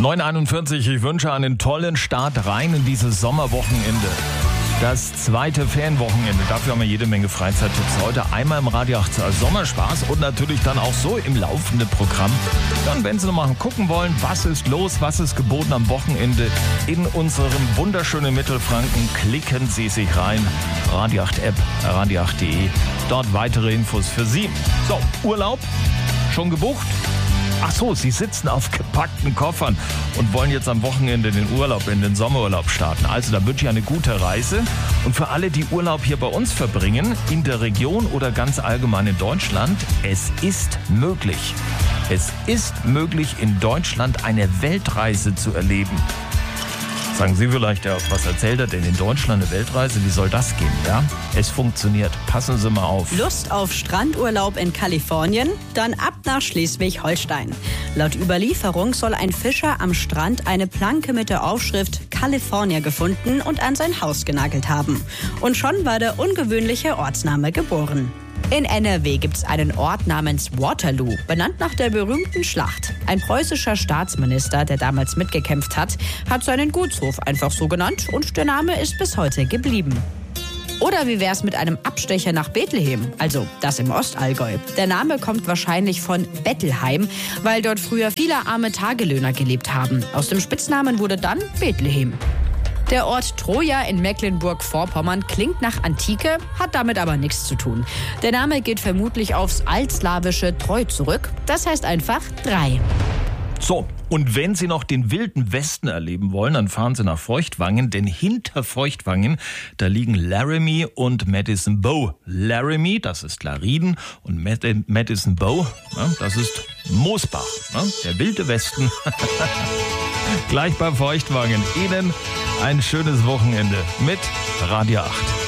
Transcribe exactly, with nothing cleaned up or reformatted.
neun Uhr einundvierzig, ich wünsche einen tollen Start rein in dieses Sommerwochenende. Das zweite Ferienwochenende. Dafür haben wir jede Menge Freizeittipps. Heute einmal im Radio acht Sommerspaß und natürlich dann auch so im laufenden Programm. Dann, wenn Sie noch mal gucken wollen, was ist los, was ist geboten am Wochenende in unserem wunderschönen Mittelfranken, klicken Sie sich rein. Radio acht App, radio acht punkt de. Dort weitere Infos für Sie. So, Urlaub schon gebucht? Ach so, Sie sitzen auf gepackten Koffern und wollen jetzt am Wochenende den Urlaub, in den Sommerurlaub starten. Also da wünsche ich eine gute Reise. Und für alle, die Urlaub hier bei uns verbringen, in der Region oder ganz allgemein in Deutschland, es ist möglich. Es ist möglich, in Deutschland eine Weltreise zu erleben. Sagen Sie vielleicht, ja, was erzählt er denn in Deutschland eine Weltreise? Wie soll das gehen? Ja, es funktioniert. Passen Sie mal auf. Lust auf Strandurlaub in Kalifornien? Dann ab nach Schleswig-Holstein. Laut Überlieferung soll ein Fischer am Strand eine Planke mit der Aufschrift California gefunden und an sein Haus genagelt haben. Und schon war der ungewöhnliche Ortsname geboren. In N R W gibt es einen Ort namens Waterloo, benannt nach der berühmten Schlacht. Ein preußischer Staatsminister, der damals mitgekämpft hat, hat seinen Gutshof einfach so genannt und der Name ist bis heute geblieben. Oder wie wär's mit einem Abstecher nach Bethlehem, also das im Ostallgäu. Der Name kommt wahrscheinlich von Bettelheim, weil dort früher viele arme Tagelöhner gelebt haben. Aus dem Spitznamen wurde dann Bethlehem. Der Ort Troja in Mecklenburg-Vorpommern klingt nach Antike, hat damit aber nichts zu tun. Der Name geht vermutlich aufs altslawische Treu zurück. Das heißt einfach drei. So, und wenn Sie noch den wilden Westen erleben wollen, dann fahren Sie nach Feuchtwangen, denn hinter Feuchtwangen, da liegen Laramie und Medicine Bow. Laramie, das ist Lariden, und Mad- Medicine Bow, ne, das ist Moosbach, ne, der wilde Westen. Gleich bei Feuchtwangen. Ihnen ein schönes Wochenende mit Radio acht.